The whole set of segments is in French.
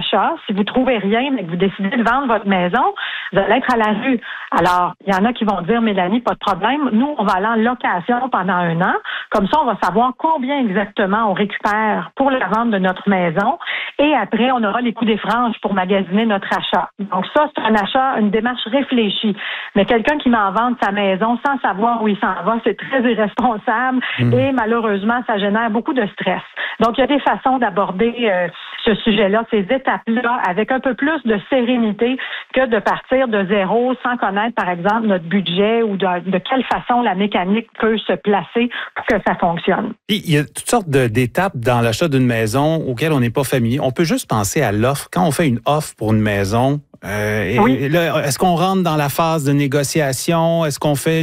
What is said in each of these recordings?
d'achat. Si vous trouvez rien, mais que vous décidez de vendre votre maison, vous allez être à la rue. Alors, il y en a qui vont dire, Mélanie, pas de problème. Nous, on va aller en location pendant 1 an. Comme ça, on va savoir combien exactement on récupère pour la vente de notre maison. Et après, on aura les coûts des franges pour magasiner notre achat. Donc ça, c'est un achat, une démarche réfléchie. Mais quelqu'un qui m'en vend sa maison sans savoir où il s'en va, c'est très irresponsable et malheureusement, ça génère beaucoup de stress. Donc, il y a des façons d'aborder ce sujet-là, ces étapes-là, avec un peu plus de sérénité que de partir de zéro sans connaître, par exemple, notre budget ou de quelle façon la mécanique peut se placer pour que ça fonctionne. Il y a toutes sortes d'étapes dans l'achat d'une maison auxquelles on n'est pas familier. On peut juste penser à l'offre. Quand on fait une offre pour une maison, oui. Là, est-ce qu'on rentre dans la phase de négociation? Est-ce qu'on fait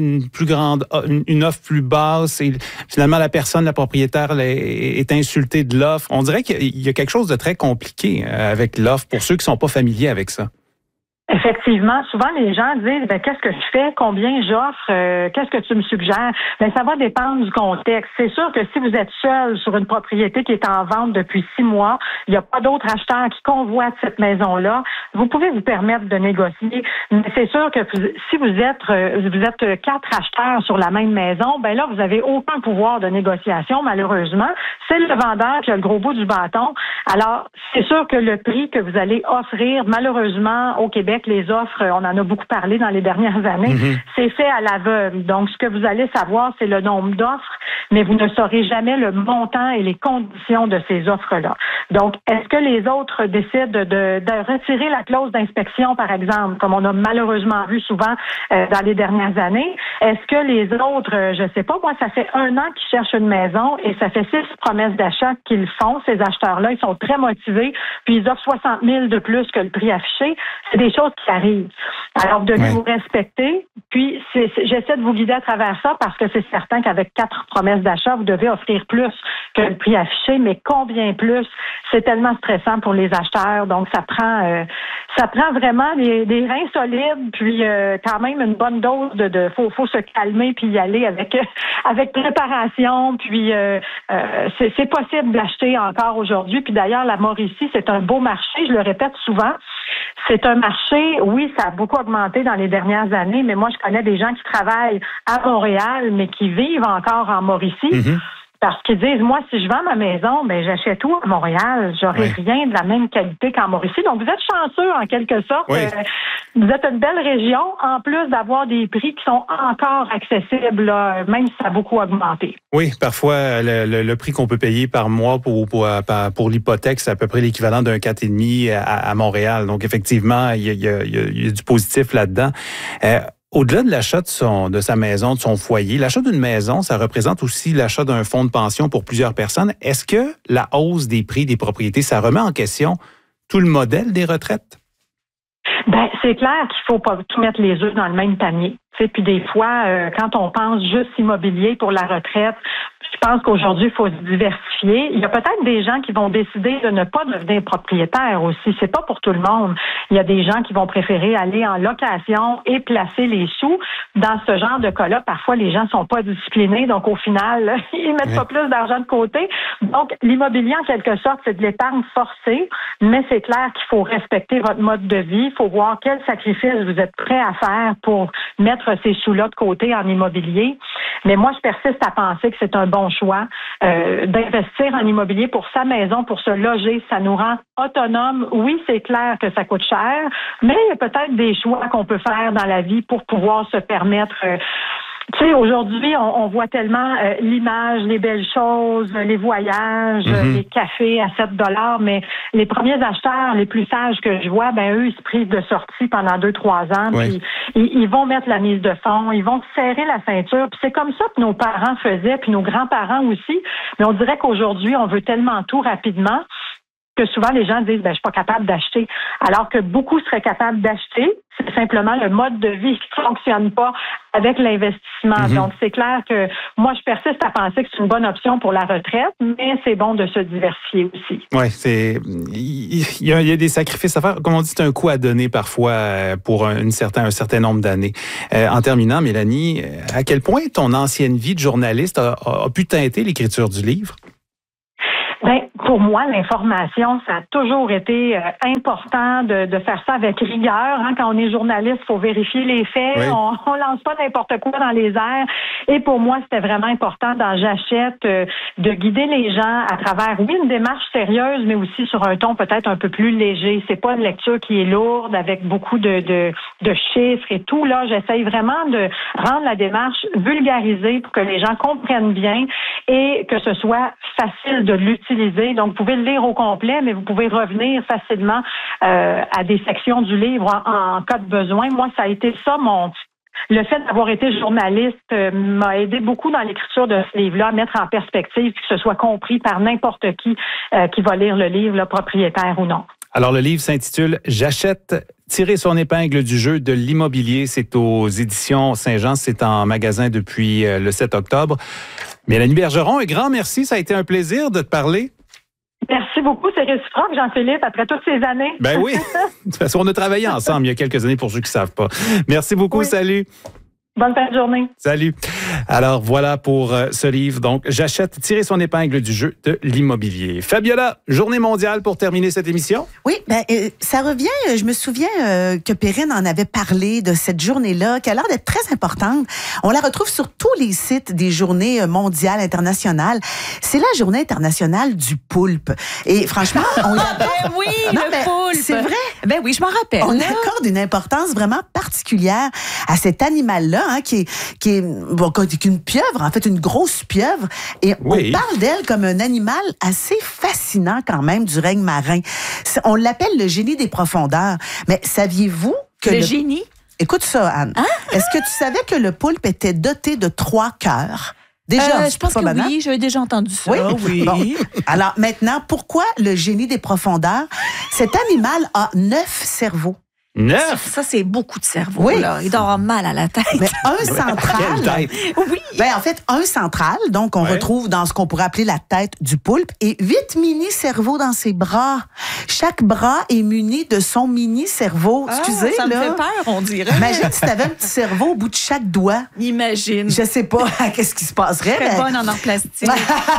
une offre plus basse et finalement la propriétaire est insultée de l'offre? On dirait qu'il y a quelque chose de très compliqué avec l'offre pour ceux qui sont pas familiers avec ça. Effectivement, souvent les gens disent qu'est-ce que je fais, combien j'offre, qu'est-ce que tu me suggères? Ça va dépendre du contexte. C'est sûr que si vous êtes seul sur une propriété qui est en vente depuis 6 mois, il n'y a pas d'autres acheteurs qui convoitent cette maison-là, vous pouvez vous permettre de négocier. Mais c'est sûr que si vous êtes 4 acheteurs sur la même maison, là vous avez aucun pouvoir de négociation malheureusement. C'est le vendeur qui a le gros bout du bâton. Alors c'est sûr que le prix que vous allez offrir malheureusement au Québec, les offres, on en a beaucoup parlé dans les dernières années, c'est fait à l'aveugle. Donc, ce que vous allez savoir, c'est le nombre d'offres, mais vous ne saurez jamais le montant et les conditions de ces offres-là. Donc, est-ce que les autres décident de retirer la clause d'inspection, par exemple, comme on a malheureusement vu souvent dans les dernières années? Est-ce que les autres, je sais pas, moi, ça fait 1 an qu'ils cherchent une maison et ça fait 6 promesses d'achat qu'ils font, ces acheteurs-là. Ils sont très motivés, puis ils offrent 60 000 de plus que le prix affiché. C'est des choses qui arrivent. Alors, vous devez vous respecter. Puis, j'essaie de vous guider à travers ça parce que c'est certain qu'avec 4 promesses d'achat, vous devez offrir plus que le prix affiché, mais combien plus? C'est tellement stressant pour les acheteurs. Donc, ça prend vraiment des reins solides, puis quand même une bonne dose faut se calmer puis y aller avec préparation. Puis, c'est possible d'acheter encore aujourd'hui. Puis d'ailleurs, la Mauricie, c'est un beau marché. Je le répète souvent. C'est un marché, oui, ça a beaucoup augmenté dans les dernières années, mais moi, je connais des gens qui travaillent à Montréal, mais qui vivent encore en Mauricie. Parce qu'ils disent, moi, si je vends ma maison, j'achète tout à Montréal. J'aurai rien de la même qualité qu'en Mauricie. Donc, vous êtes chanceux, en quelque sorte. Oui. Vous êtes une belle région, en plus d'avoir des prix qui sont encore accessibles, là, même si ça a beaucoup augmenté. Oui, parfois, le prix qu'on peut payer par mois pour l'hypothèque, c'est à peu près l'équivalent d'un 4,5 à Montréal. Donc, effectivement, il y a du positif là-dedans. Au-delà de l'achat de sa maison, de son foyer, l'achat d'une maison, ça représente aussi l'achat d'un fonds de pension pour plusieurs personnes. Est-ce que la hausse des prix des propriétés, ça remet en question tout le modèle des retraites? C'est clair qu'il faut pas tout mettre les œufs dans le même panier. Puis des fois, quand on pense juste immobilier pour la retraite, je pense qu'aujourd'hui, il faut se diversifier. Il y a peut-être des gens qui vont décider de ne pas devenir propriétaires aussi. C'est pas pour tout le monde. Il y a des gens qui vont préférer aller en location et placer les sous. Dans ce genre de cas-là, parfois, les gens sont pas disciplinés. Donc, au final, ils mettent pas plus d'argent de côté. Donc, l'immobilier, en quelque sorte, c'est de l'épargne forcée. Mais c'est clair qu'il faut respecter votre mode de vie. Il faut voir quel sacrifice vous êtes prêt à faire pour mettre ces sous-là de côté en immobilier. Mais moi, je persiste à penser que c'est un bon choix d'investir en immobilier pour sa maison, pour se loger. Ça nous rend autonomes. Oui, c'est clair que ça coûte cher, mais il y a peut-être des choix qu'on peut faire dans la vie pour pouvoir se permettre... Tu sais, aujourd'hui, on voit tellement l'image, les belles choses, les voyages, les cafés à 7 $, mais les premiers acheteurs, les plus sages que je vois, eux, ils se privent de sortie pendant 2-3 ans, puis ils vont mettre la mise de fond, ils vont serrer la ceinture, puis c'est comme ça que nos parents faisaient, puis nos grands-parents aussi, mais on dirait qu'aujourd'hui, on veut tellement tout rapidement que souvent les gens disent, je suis pas capable d'acheter. Alors que beaucoup seraient capables d'acheter. C'est simplement le mode de vie qui fonctionne pas avec l'investissement. Donc, c'est clair que moi, je persiste à penser que c'est une bonne option pour la retraite, mais c'est bon de se diversifier aussi. Oui, il y a des sacrifices à faire. Comme on dit, c'est un coût à donner parfois pour un certain nombre d'années. En terminant, Mélanie, à quel point ton ancienne vie de journaliste a pu teinter l'écriture du livre? Pour moi, l'information, ça a toujours été important de faire ça avec rigueur. Hein. Quand on est journaliste, il faut vérifier les faits. Oui. On lance pas n'importe quoi dans les airs. Et pour moi, c'était vraiment important dans J'achète de guider les gens à travers, oui, une démarche sérieuse, mais aussi sur un ton peut-être un peu plus léger. C'est pas une lecture qui est lourde avec beaucoup de chiffres et tout. Là, j'essaye vraiment de rendre la démarche vulgarisée pour que les gens comprennent bien et que ce soit facile de l'utiliser. Donc, vous pouvez le lire au complet, mais vous pouvez revenir facilement à des sections du livre en cas de besoin. Moi, ça a été ça, le fait d'avoir été journaliste m'a aidé beaucoup dans l'écriture de ce livre-là, à mettre en perspective, que ce soit compris par n'importe qui va lire le livre, là, propriétaire ou non. Alors, le livre s'intitule « J'achète, tirer son épingle du jeu de l'immobilier ». C'est aux éditions Saint-Jean. C'est en magasin depuis le 7 octobre. Mélanie Bergeron, un grand merci. Ça a été un plaisir de te parler. Merci beaucoup. C'est réciproque, Jean-Philippe, après toutes ces années. Ben oui. Parce qu'on a travaillé ensemble il y a quelques années pour ceux qui ne savent pas. Merci beaucoup. Oui. Salut. Bonne fin de journée. Salut. Alors, voilà pour ce livre. Donc, J'achète, tirer son épingle du jeu de l'immobilier. Fabiola, journée mondiale pour terminer cette émission? Oui, ça revient. Je me souviens que Perrine en avait parlé de cette journée-là, qui a l'air d'être très importante. On la retrouve sur tous les sites des journées mondiales, internationales. C'est la journée internationale du poulpe. Et franchement, on y accorde... oui, le poulpe. C'est vrai. Ben oui, je m'en rappelle. On accorde une importance vraiment particulière à cet animal-là, hein, qui est une pieuvre, en fait, une grosse pieuvre. Et oui. On parle d'elle comme un animal assez fascinant quand même du règne marin. On l'appelle le génie des profondeurs. Mais saviez-vous que... Le génie? Écoute ça, Anne. Hein? Est-ce que tu savais que le poulpe était doté de 3 cœurs? Déjà, je pense que banal. Oui, j'avais déjà entendu ça. Oui, oui. Bon. Alors maintenant, pourquoi le génie des profondeurs? Cet animal a 9 cerveaux. 9? Ça, c'est beaucoup de cerveau. Oui. Là. Il doit avoir mal à la tête. Mais un central. Oui. Ben, en fait, un central. Donc, on retrouve dans ce qu'on pourrait appeler la tête du poulpe et 8 mini-cerveaux dans ses bras. Chaque bras est muni de son mini-cerveau. Excusez, ça là. Me fait peur, on dirait. Imagine si tu avais un petit cerveau au bout de chaque doigt. Imagine. Je sais pas qu'est-ce qui se passerait. Très bonne en or plastique.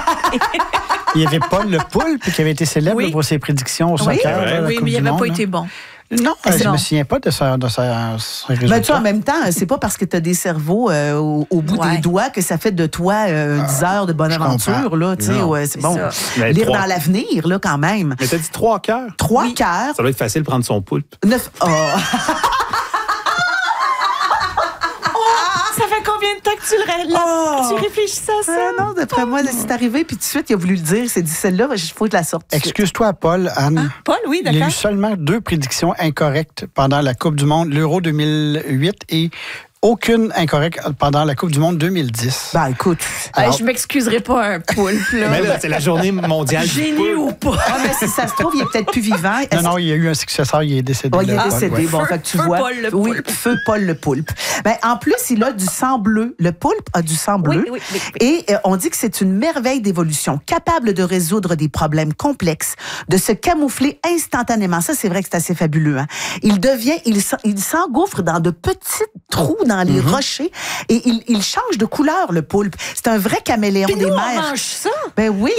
Il y avait Paul le poulpe qui avait été célèbre pour ses prédictions au soccer. Oui, mais il n'avait pas été bon. Non, je ne me souviens pas de sa résultat. Ben, tu vois, en même temps, c'est pas parce que tu as des cerveaux au bout des doigts que ça fait de toi 10 heures de bonne aventure. Là, c'est bon. Lire dans l'avenir, là, quand même. Mais tu as dit 3 cœurs. 3 cœurs. Ça doit être facile de prendre son poulpe. 9. Ça fait combien de temps que tu réfléchissais à ça? Non, d'après moi, c'est arrivé, puis tout de suite, il a voulu le dire. Il s'est dit, celle-là, il faut que je la sorte. Excuse-toi, Paul, Anne. Paul, oui, d'accord. Il y a eu seulement 2 prédictions incorrectes pendant la Coupe du Monde, l'Euro 2008 et aucune incorrecte pendant la Coupe du Monde 2010. Ben, écoute. Alors, je m'excuserai pas un poulpe, là. Mais là, c'est la journée mondiale du poulpe. Génie ou pas? Ah, mais si ça se trouve, il est peut-être plus vivant. Non, il y a eu un successeur, il est décédé. Oh, il est décédé. Bon, fait que tu vois. Paul le poulpe. Oui, feu Paul le poulpe. Ben, en plus, il a du sang bleu. Le poulpe a du sang bleu. Oui. Et on dit que c'est une merveille d'évolution, capable de résoudre des problèmes complexes, de se camoufler instantanément. Ça, c'est vrai que c'est assez fabuleux, hein. Il s'engouffre dans de petits trous dans les rochers et il change de couleur, le poulpe. C'est un vrai caméléon des mers. On mange ça? Ben oui.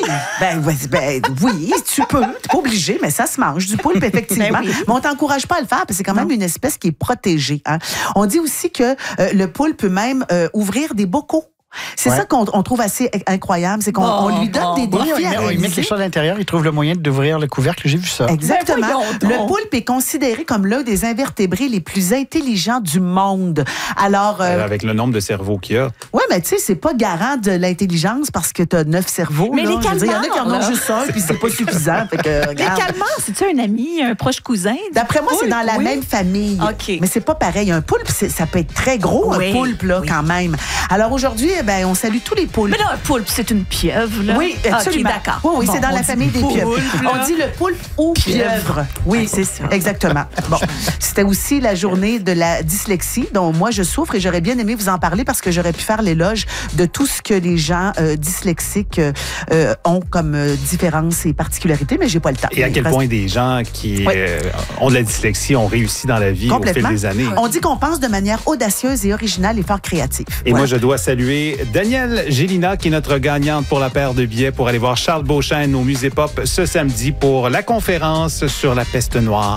Oui, tu peux. T'es pas obligé, mais ça se mange, du poulpe, effectivement. Mais on t'encourage pas à le faire, parce que c'est quand même une espèce qui est protégée, hein. On dit aussi que le poulpe peut même ouvrir des bocaux. C'est ça qu'on trouve assez incroyable, c'est qu'on lui donne des défis à réaliser. Il met quelque chose à l'intérieur, il trouve le moyen d'ouvrir le couvercle, j'ai vu ça. Exactement. Le poulpe est considéré comme l'un des invertébrés les plus intelligents du monde. Alors, avec le nombre de cerveaux qu'il y a. Oui, mais tu sais, c'est pas garant de l'intelligence parce que tu as 9 cerveaux. Mais là, les calmants, il y en a qui en ont juste un, puis c'est pas suffisant. Fait que, les calmants, c'est-tu un ami, un proche cousin? D'après moi, c'est dans la même famille. Okay. Mais c'est pas pareil. Un poulpe, ça peut être très gros, un poulpe, là, quand même. Alors aujourd'hui, on salue tous les poulpes. Mais là, un poulpe, c'est une pieuvre, là. Oui, absolument. Okay, d'accord. Oui, c'est dans la famille des pieuvres. On dit le poulpe ou pieuvre. Oui, c'est ça. Exactement. Bon, c'était aussi la journée de la dyslexie, dont moi, je souffre et j'aurais bien aimé vous en parler parce que j'aurais pu faire l'éloge de tout ce que les gens dyslexiques ont comme différences et particularités, mais j'ai pas le temps. Et à quel point des gens qui ont de la dyslexie ont réussi dans la vie au fil des années. On dit qu'on pense de manière audacieuse et originale et fort créative. Et moi, je dois saluer C'est Danielle Gélina qui est notre gagnante pour la paire de billets pour aller voir Charles Beauchesne au Musée Pop ce samedi pour la conférence sur la peste noire.